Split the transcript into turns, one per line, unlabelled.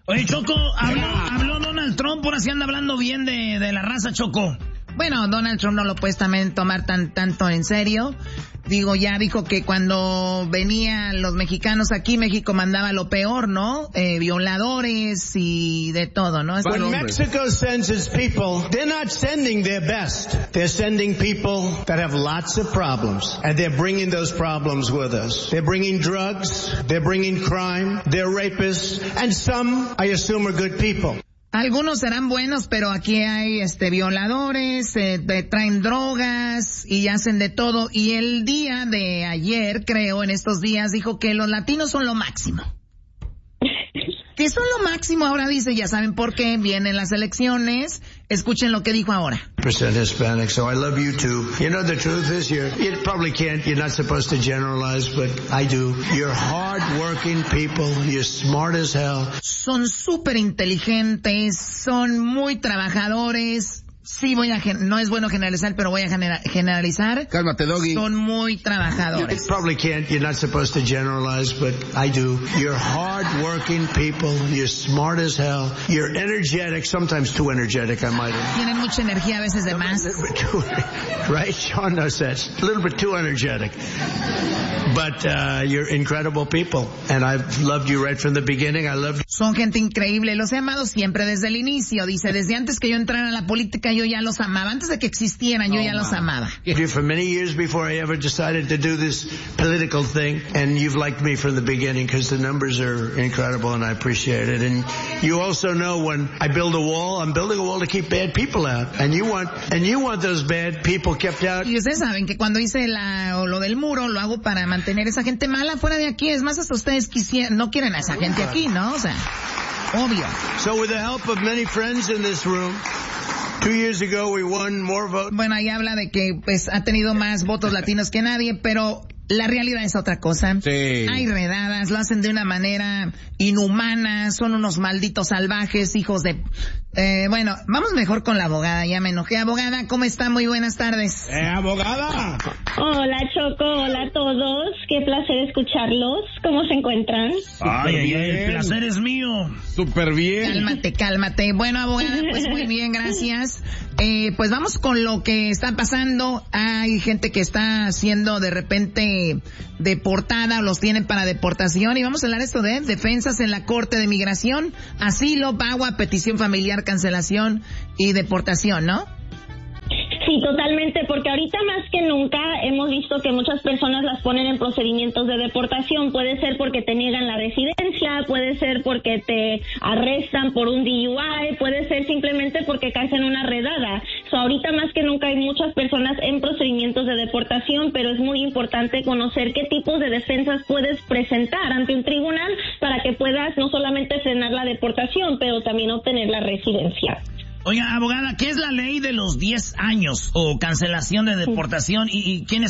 Oye, Choco, habló Donald Trump, por así anda hablando bien de la raza, Choco.
Bueno, Donald Trump no lo puedes también tomar tanto en serio. Digo, ya dijo que cuando venían los mexicanos aquí, México mandaba lo peor, ¿no? Violadores y de todo, ¿no?
When Mexico sends its people, they're not sending their best. They're sending people that have lots of problems. And they're bringing those problems with us. They're bringing drugs, they're bringing crime, they're rapists, and some, I assume, are good people.
Algunos serán buenos, pero aquí hay violadores, traen drogas y hacen de todo. Y el día de ayer, creo, en estos días, dijo que los latinos son lo máximo. Que son lo máximo, ahora dice, ya saben por qué, vienen las elecciones. Escuchen lo que dijo ahora.
Percent Hispanic, so I love you too. You know, the truth is you probably can't, you're not supposed to generalize, but I do. You're hard-working people, you're smart as hell.
Son súper inteligentes, son muy trabajadores. Sí, no es bueno generalizar, pero voy a generalizar.
Cálmate, Doggy.
Son muy trabajadores.
You probably can't, you're not supposed to generalize, but I do. You're hard-working people, you're smart as hell, you're energetic, sometimes too energetic, I might add.
Tienen mucha energía, a veces de más.
Right? Sean knows that. A little bit too energetic. But you're incredible people, and I've loved you right from the beginning. I love you.
Son gente increíble, los he amado siempre desde el inicio. Dice, desde antes que yo entrara a la política, yo ya los amaba. Antes de que existieran, yo ya los amaba.
For many years before I ever decided to do this political thing, and you've liked me from the beginning because the numbers are incredible, and I appreciate it. And you also know when I build a wall, I'm building a wall to keep bad people out, and you want those bad people kept out.
Y ustedes saben que cuando hice lo del muro, lo hago para mantener esa gente mala fuera de aquí. Es más, hasta ustedes no quieren a esa gente aquí, ¿no? O sea, obvio.
So with the help of many friends in this room, 2 years ago we won more votes.
Bueno, ahí habla de que pues ha tenido más votos latinos que nadie, pero la realidad es otra cosa.
Sí.
Hay redadas, lo hacen de una manera inhumana, son unos malditos salvajes, hijos de... bueno, vamos mejor con la abogada, ya me enojé. Abogada, ¿cómo está? Muy buenas tardes.
Abogada.
Hola, Choco, hola a todos. Qué placer escucharlos. ¿Cómo se encuentran?
Ay, el placer es mío.
Súper bien.
Cálmate. Bueno, abogada, pues muy bien, gracias. Pues vamos con lo que está pasando. Hay gente que está siendo de repente deportada o los tienen para deportación, y vamos a hablar esto de defensas en la Corte de Migración, asilo, PAGUA, petición familiar, cancelación y deportación, ¿no?
Sí, totalmente, porque ahorita más que nunca hemos visto que muchas personas las ponen en procedimientos de deportación. Puede ser porque te niegan la residencia, puede ser porque te arrestan por un DUI, puede ser simplemente porque caes en una redada. Ahorita más que nunca hay muchas personas en procedimientos de deportación, pero es muy importante conocer qué tipos de defensas puedes presentar ante un tribunal para que puedas no solamente frenar la deportación, pero también obtener la residencia.
Oiga, abogada, ¿qué es la ley de los 10 años o cancelación de deportación y quiénes